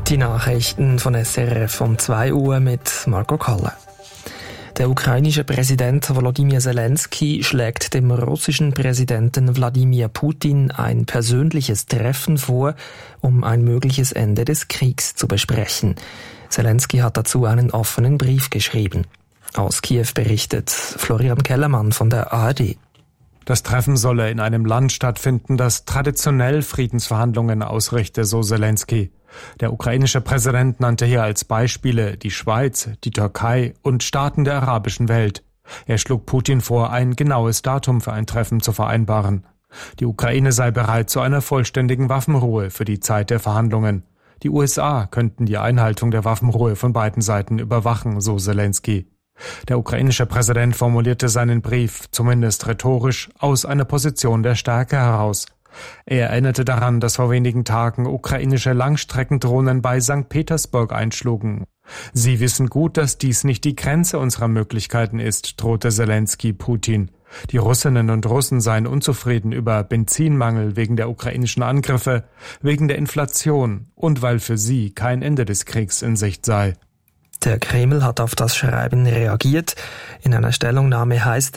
Die Nachrichten von SRF um 2 Uhr mit Marco Kalle. Der ukrainische Präsident Volodymyr Zelensky schlägt dem russischen Präsidenten Wladimir Putin ein persönliches Treffen vor, um ein mögliches Ende des Kriegs zu besprechen. Zelensky hat dazu einen offenen Brief geschrieben. Aus Kiew berichtet Florian Kellermann von der ARD. Das Treffen solle in einem Land stattfinden, das traditionell Friedensverhandlungen ausrichte, so Zelensky. Der ukrainische Präsident nannte hier als Beispiele die Schweiz, die Türkei und Staaten der arabischen Welt. Er schlug Putin vor, ein genaues Datum für ein Treffen zu vereinbaren. Die Ukraine sei bereit zu einer vollständigen Waffenruhe für die Zeit der Verhandlungen. Die USA könnten die Einhaltung der Waffenruhe von beiden Seiten überwachen, so Zelensky. Der ukrainische Präsident formulierte seinen Brief, zumindest rhetorisch, aus einer Position der Stärke heraus. Er erinnerte daran, dass vor wenigen Tagen ukrainische Langstreckendrohnen bei St. Petersburg einschlugen. Sie wissen gut, dass dies nicht die Grenze unserer Möglichkeiten ist, drohte Zelensky Putin. Die Russinnen und Russen seien unzufrieden über Benzinmangel wegen der ukrainischen Angriffe, wegen der Inflation und weil für sie kein Ende des Kriegs in Sicht sei. Der Kreml hat auf das Schreiben reagiert. In einer Stellungnahme heißt